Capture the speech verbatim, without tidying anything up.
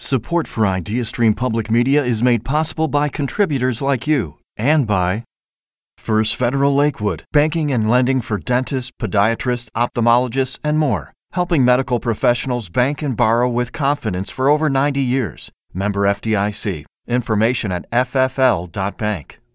Support for IdeaStream Public Media is made possible by contributors like you and by First Federal Lakewood, banking and lending for dentists, podiatrists, ophthalmologists, and more, helping medical professionals bank and borrow with confidence for over ninety years. Member F D I C. Information at f f l dot bank.